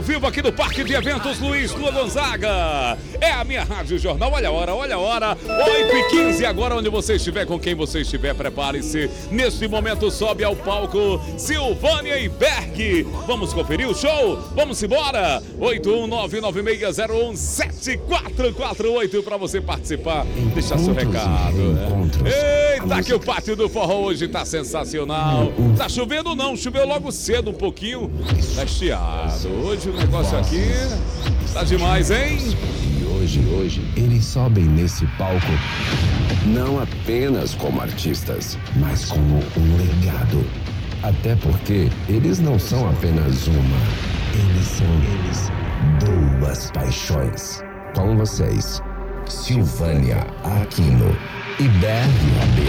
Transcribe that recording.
vivo aqui no Parque de Eventos Luiz Lua Gonzaga. É a minha Rádio Jornal. Olha a hora. 8h15. Agora, onde você estiver, com quem você estiver, prepare-se. Neste momento, sobe ao palco Silvânia e Berg. Vamos conferir o show? Vamos embora. 81996017448 para você participar. Deixar seu recado. Eita, que o Pátio do Forró hoje tá sensacional. Tá chovendo não, choveu logo cedo um pouquinho. Tá estiado. Hoje o negócio aqui tá demais, hein? E hoje eles sobem nesse palco não apenas como artistas, mas como um legado. Até porque eles não são apenas uma, eles são duas paixões. Com vocês, Silvânia Aquino e Berg.